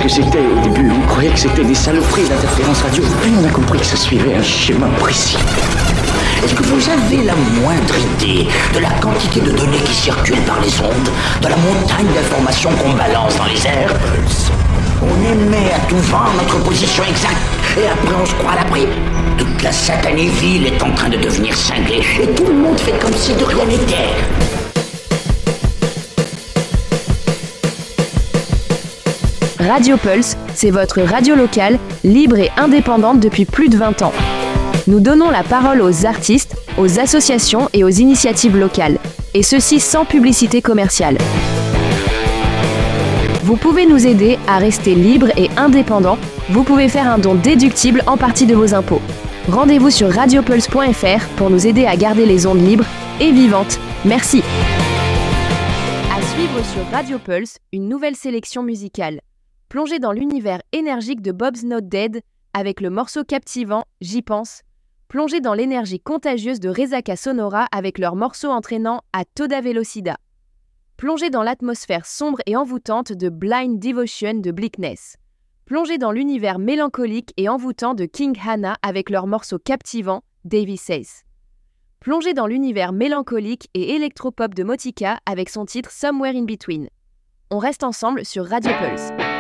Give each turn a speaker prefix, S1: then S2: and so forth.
S1: ce que c'était au début. On croyait que c'était des saloperies d'interférences radio. Puis on a compris que ça suivait un schéma précis.
S2: Est-ce que vous avez la moindre idée de la quantité de données qui circulent par les ondes, de la montagne d'informations qu'on balance dans les airs? On émet à tout vent notre position exacte, et après on se croit à l'abri. Toute la satanée ville est en train de devenir cinglée, et tout le monde fait comme si de rien n'était.
S3: Radio Pulse, c'est votre radio locale, libre et indépendante depuis plus de 20 ans. Nous donnons la parole aux artistes, aux associations et aux initiatives locales, et ceci sans publicité commerciale. Vous pouvez nous aider à rester libre et indépendant. Vous pouvez faire un don déductible en partie de vos impôts. Rendez-vous sur radiopulse.fr pour nous aider à garder les ondes libres et vivantes. Merci. À suivre sur Radio Pulse, une nouvelle sélection musicale. Plongez dans l'univers énergique de Bob's Not Dead avec le morceau captivant « J'y pense ». Plongez dans l'énergie contagieuse de Resaca Sonora avec leur morceau entraînant « A Toda Velocidad ». Plongez dans l'atmosphère sombre et envoûtante de Blind Devotion de Bleakness. Plongez dans l'univers mélancolique et envoûtant de King Hannah avec leur morceau captivant « Davy Says ». Plongez dans l'univers mélancolique et électropop de Motika avec son titre « Somewhere in Between ». On reste ensemble sur Radio Pulse.